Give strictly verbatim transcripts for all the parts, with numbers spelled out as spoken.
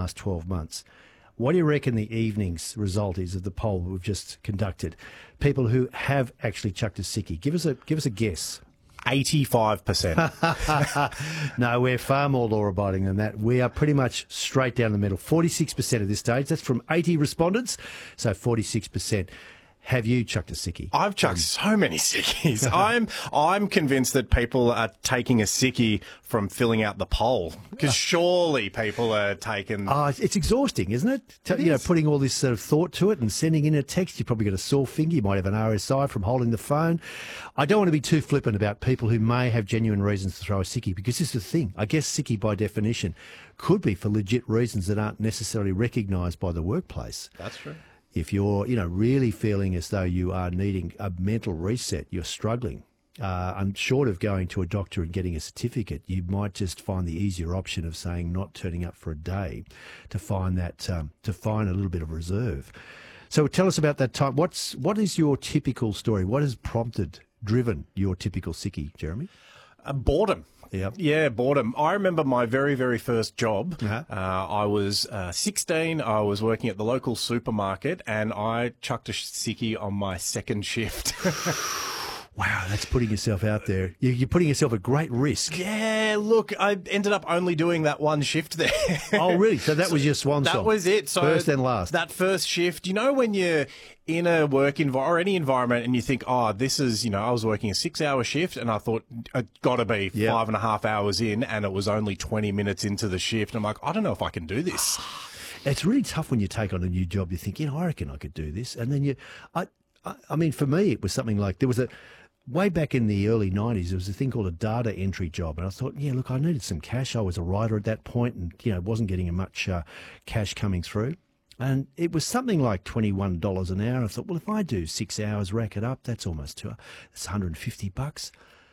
last twelve months. What do you reckon the evening's result is of the poll we've just conducted? People who have actually chucked a sickie. Give us a give us a guess. eighty-five percent. No, we're far more law-abiding than that. We are pretty much straight down the middle. forty-six percent at this stage. That's from eighty respondents, so forty-six percent. Have you chucked a sickie? I've chucked so many sickies. I'm I'm convinced that people are taking a sickie from filling out the poll, because surely people are taking... Oh, it's exhausting, isn't it? It you know, is. putting all this sort of thought to it and sending in a text. You've probably got a sore finger. You might have an R S I from holding the phone. I don't want to be too flippant about people who may have genuine reasons to throw a sickie, because this is the thing. I guess sickie, by definition, could be for legit reasons that aren't necessarily recognised by the workplace. That's true. If you're, you know, really feeling as though you are needing a mental reset, you're struggling, uh, and short of going to a doctor and getting a certificate, you might just find the easier option of saying not turning up for a day to find that, um, to find a little bit of reserve. So tell us about that time. What's, what is your typical story? What has prompted, driven your typical sickie, Jeremy? Uh, boredom. Yep. Yeah, boredom. I remember my very, very first job. Uh-huh. Uh, I was uh, sixteen. I was working at the local supermarket, and I chucked a sickie on my second shift. Wow, that's putting yourself out there. You- You're putting yourself at great risk. Yeah, look, I ended up only doing that one shift there. Oh, really? So that was your swan song? That was it. So First and last. That first shift, you know, when you're in a work environment or any environment and you think, oh, this is, you know, I was working a six hour shift and I thought it got to be Yeah. five and a half hours in, and it was only twenty minutes into the shift. And I'm like, I don't know if I can do this. It's really tough when you take on a new job. You think, you know, I reckon I could do this. And then you, I, I, I mean, for me, it was something like, there was a, way back in the early nineties, there was a thing called a data entry job. And I thought, yeah, look, I needed some cash. I was a writer at that point and, you know, wasn't getting much uh, cash coming through. And it was something like twenty-one dollars an hour. I thought, well, if I do six hours, rack it up, that's almost two, that's one hundred fifty bucks.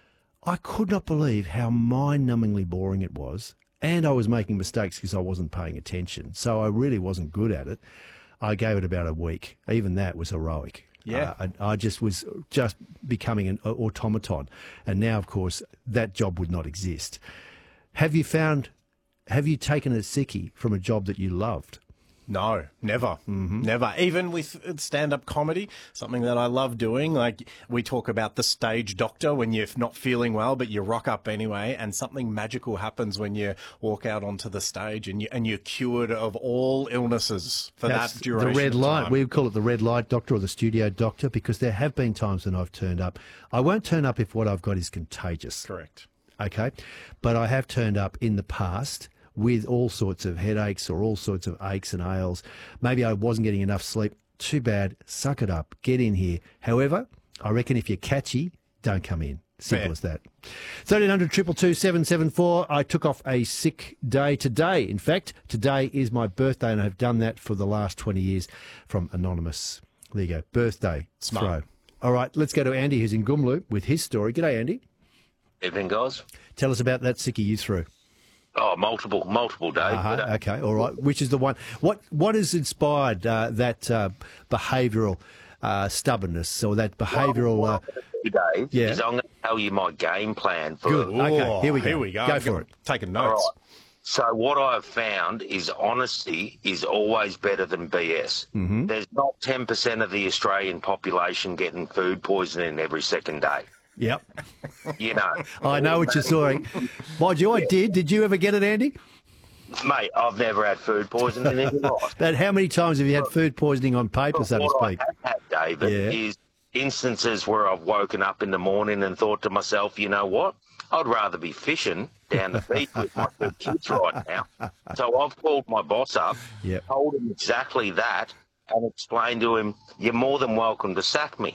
I could not believe how mind-numbingly boring it was. And I was making mistakes because I wasn't paying attention. So I really wasn't good at it. I gave it about a week. Even that was heroic. Yeah. Uh, I, I just was just becoming an automaton. And now, of course, that job would not exist. Have you found, have you taken a sickie from a job that you loved? No, never, Mm-hmm. never. Even with stand-up comedy, something that I love doing. Like, we talk about the stage doctor when you're not feeling well, but you rock up anyway, and something magical happens when you walk out onto the stage, and you and you're cured of all illnesses for That's that duration. the red of light. time. We would call it the red light doctor or the studio doctor, because there have been times when I've turned up. I won't turn up if what I've got is contagious. Correct. Okay, but I have turned up in the past with all sorts of headaches or all sorts of aches and ails. Maybe I wasn't getting enough sleep. Too bad. Suck it up. Get in here. However, I reckon if you're catchy, don't come in. Simple Fair. as that. thirteen hundred, two two two, seven seven four. I took off a sick day today. In fact, today is my birthday, and I've done that for the last twenty years from Anonymous. There you go. Birthday Smart. throw. All right, let's go to Andy, who's in Goomloo, with his story. G'day, Andy. Evening, guys. Tell us about that sickie you threw. Oh, multiple, multiple days. Uh-huh, but, uh, okay, all right. Which is the one? What What has inspired uh, that uh, behavioural uh, stubbornness or that behavioural? Uh, two days yeah. is I'm going to tell you my game plan for Good. it. Okay, here we go. Here we go. Go I've for got- it. Taking All notes. right. So what I've found is honesty is always better than B S. Mm-hmm. There's not ten percent of the Australian population getting food poisoning every second day. Yep, You know. I know what you're saying. Mind you, I did. Did you ever get it, Andy? Mate, I've never had food poisoning in my life. But how many times have you had food poisoning on paper, so to What speak? I have had, David, Yeah. is instances where I've woken up in the morning and thought to myself, you know what? I'd rather be fishing down the beach with my two kids right now. So I've called my boss up, Yep. told him exactly that, and explained to him, you're more than welcome to sack me.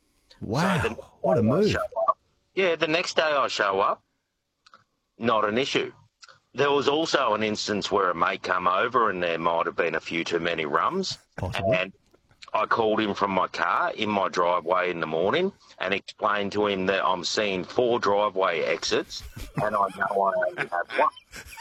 Wow, So the next what a day I move. show up- Yeah, the next day I show up, not an issue. There was also an instance where a mate come over and there might have been a few too many rums. Possible. And I called him from my car in my driveway in the morning and explained to him that I'm seeing four driveway exits and I know I only have one.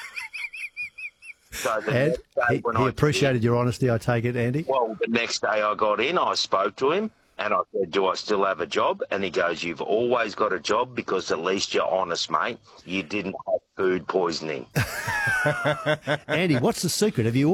So the And next day he, when he I appreciated your honesty, I take it, Andy. well, the next day I got in, I spoke to him and I said, do I still have a job? And he goes, you've always got a job because at least you're honest, mate. You didn't have food poisoning. Andy, what's the secret? Have you